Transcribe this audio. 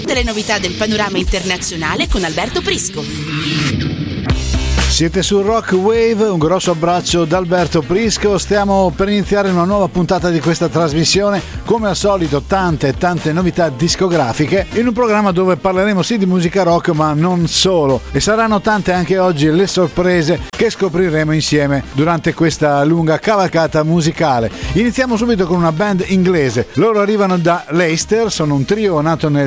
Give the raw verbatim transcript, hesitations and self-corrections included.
Tutte le novità del panorama internazionale con Alberto Prisco. Siete su Rock Wave, un grosso abbraccio da Alberto Prisco. Stiamo per iniziare una nuova puntata di questa trasmissione, come al solito tante e tante novità discografiche, in un programma dove parleremo sì di musica rock ma non solo, e saranno tante anche oggi le sorprese che scopriremo insieme durante questa lunga cavalcata musicale. Iniziamo subito con una band inglese, loro arrivano da Leicester, sono un trio nato nel